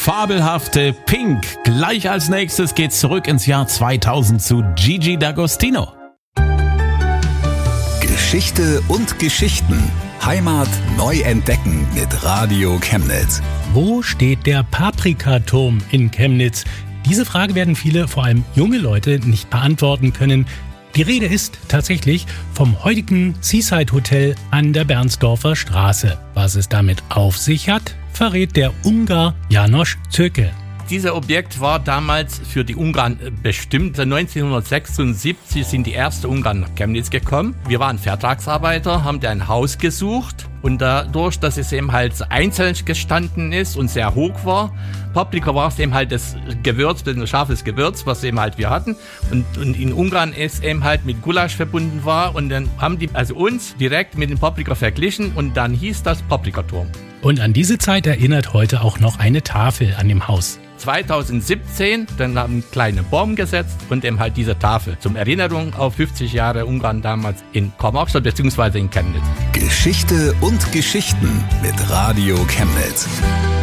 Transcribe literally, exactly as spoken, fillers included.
fabelhafte Pink. Gleich als nächstes geht's zurück ins Jahr zweitausend zu Gigi D'Agostino. Geschichte und Geschichten. Heimat neu entdecken mit Radio Chemnitz. Wo steht der Paprikaturm in Chemnitz? Diese Frage werden viele, vor allem junge Leute, nicht beantworten können. Die Rede ist tatsächlich vom heutigen Seaside Hotel an der Bernsdorfer Straße. Was es damit auf sich hat, verrät der Ungar János Czöke. Dieser Objekt war damals für die Ungarn bestimmt. neunzehnhundertsechsundsiebzig sind die ersten Ungarn nach Chemnitz gekommen. Wir waren Vertragsarbeiter, haben da ein Haus gesucht. Und dadurch, dass es eben halt einzeln gestanden ist und sehr hoch war, Paprika war es eben halt das Gewürz, ein scharfes Gewürz, was eben halt wir hatten. Und, und in Ungarn es eben halt mit Gulasch verbunden war. Und dann haben die also uns direkt mit dem Paprika verglichen und dann hieß das Paprikaturm. Und an diese Zeit erinnert heute auch noch eine Tafel an dem Haus. zweitausendsiebzehn, dann haben einen kleinen Baum gesetzt und eben halt diese Tafel zum Erinnerung auf fünfzig Jahre Ungarn damals in Karl-Marx-Stadt bzw. in Chemnitz. Geschichte und Geschichten mit Radio Chemnitz.